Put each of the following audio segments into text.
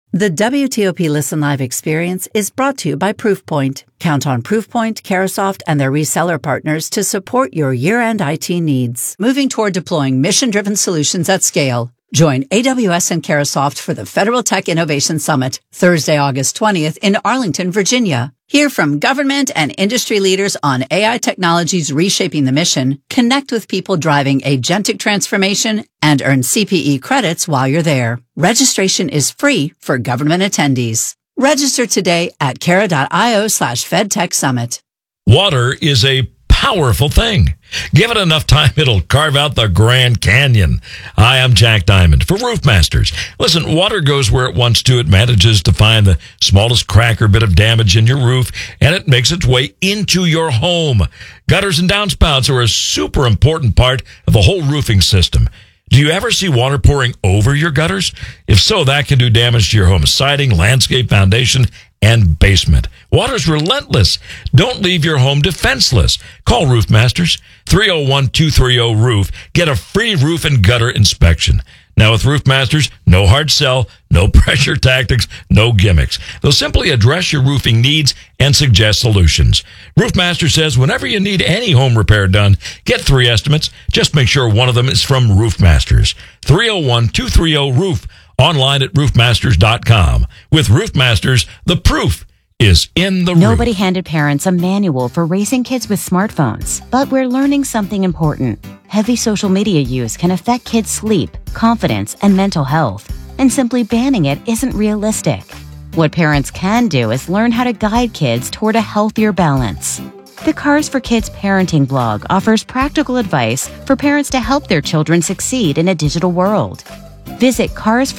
The WTOP Listen Live experience is brought to you by Proofpoint. Count on Proofpoint, Carahsoft, and their reseller partners to support your year-end IT needs. Moving toward deploying mission-driven solutions at scale. Join AWS and Carahsoft for the Federal Tech Innovation Summit, Thursday, August 20th in Arlington, Virginia. Hear from government and industry leaders on AI technologies reshaping the mission, connect with people driving agentic transformation, and earn CPE credits while you're there. Registration is free for government attendees. Register today at cara.io/FedTechSummit. Water is a powerful thing. Give it enough time, it'll carve out the Grand Canyon. Hi, I'm Jack Diamond for Roof Masters. Listen, water goes where it wants to. It manages to find the smallest crack or bit of damage in your roof, and it makes its way into your home. Gutters and downspouts are a super important part of the whole roofing system. Do you ever see water pouring over your gutters? If so, that can do damage to your home siding, landscape, foundation, and basement. Water's relentless. Don't leave your home defenseless. Call Roof Masters, 301-230-ROOF. Get a free roof and gutter inspection. Now with Roof Masters, no hard sell, no pressure tactics, no gimmicks. They'll simply address your roofing needs and suggest solutions. Roof Masters says whenever you need any home repair done, get 3 estimates. Just make sure one of them is from Roof Masters. 301-230-ROOF. Online at roofmasters.com. With Roof Masters, the proof is in the roof. Nobody handed parents a manual for raising kids with smartphones, but we're learning something important. Heavy social media use can affect kids' sleep, confidence, and mental health, and simply banning it isn't realistic. What parents can do is learn how to guide kids toward a healthier balance. The Cars for Kids parenting blog offers practical advice for parents to help their children succeed in a digital world. Visit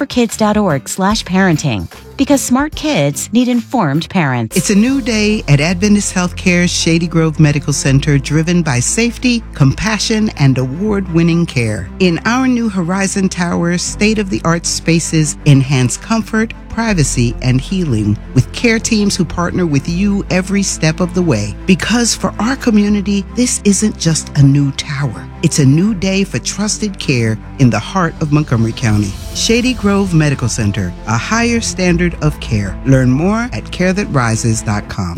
carsforkids.org/parenting because smart kids need informed parents. It's a new day at Adventist Healthcare's Shady Grove Medical Center, driven by safety, compassion, and award-winning care. In our new Horizon Tower, state-of-the-art spaces enhance comfort, privacy, and healing with care teams who partner with you every step of the way. Because for our community, this isn't just a new tower. It's a new day for trusted care in the heart of Montgomery County. Shady Grove Medical Center, a higher standard of care. Learn more at carethatrises.com.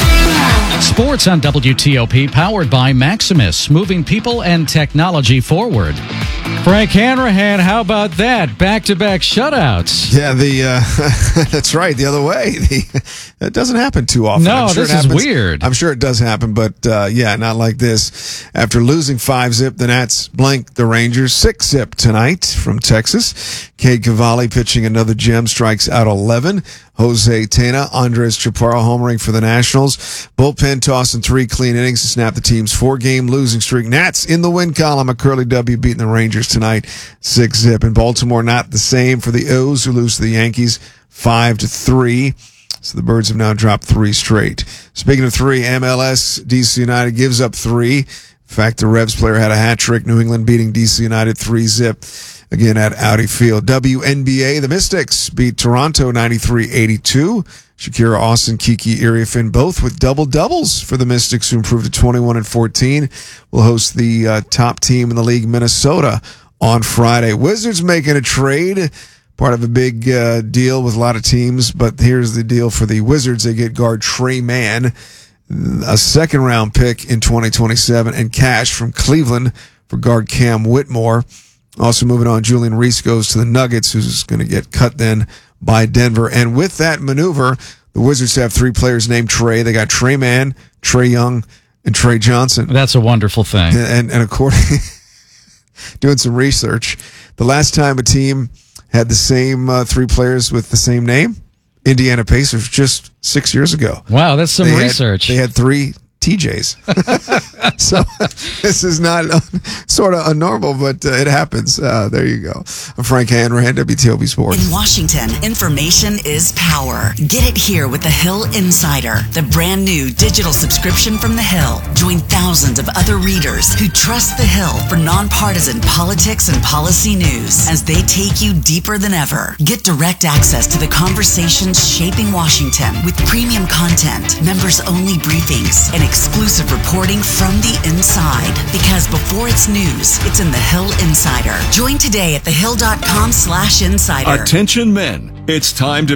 Sports on WTOP, powered by Maximus, moving people and technology forward. Frank Hanrahan, how about that? Back-to-back shutouts. Yeah, that's right. The other way. That doesn't happen too often. No, this is weird. I'm sure it does happen, but not like this. After losing 5-zip, the Nats blanked the Rangers 6-zip tonight from Texas. Cade Cavalli pitching another gem, strikes out 11. Jose Tena, Andres Chaparro homering for the Nationals. Bullpen tossing 3 clean innings to snap the team's 4-game losing streak. Nats in the win column. A Curly W beating the Rangers tonight 6-zip. In Baltimore, not the same for the O's, who lose to the Yankees 5-3. So the Birds have now dropped 3 straight. Speaking of 3, MLS, DC United gives up 3. In fact, the Revs player had a hat trick. New England beating DC United 3-zip. Again at Audi Field. WNBA, the Mystics beat Toronto 93-82. Shakira Austin, Kiki Iriefin, both with double-doubles for the Mystics, who improved to 21-14. Will host the top team in the league, Minnesota, on Friday. Wizards making a trade, part of a big deal with a lot of teams. But here's the deal for the Wizards. They get guard Trey Mann, a second-round pick in 2027, and cash from Cleveland for guard Cam Whitmore. Also moving on, Julian Reese goes to the Nuggets, who's going to get cut then by Denver. And with that maneuver, the Wizards have 3 players named Trey. They got Trey Mann, Trey Young, and Trey Johnson. That's a wonderful thing. And according, doing some research, the last time a team had the same 3 players with the same name, Indiana Pacers, just 6 years ago. Wow, that's some research. They had 3 TJs. So this is not sort of normal, but it happens. There you go. I'm Frank Hanrahan, WTOP Sports. In Washington, information is power. Get it here with the Hill Insider, the brand new digital subscription from the Hill. Join thousands of other readers who trust the Hill for nonpartisan politics and policy news as they take you deeper than ever. Get direct access to the conversations shaping Washington with premium content, members-only briefings, and exclusive reporting from the inside. Because before it's news, it's in the Hill Insider. Join today at thehill.com/insider. Attention men, it's time to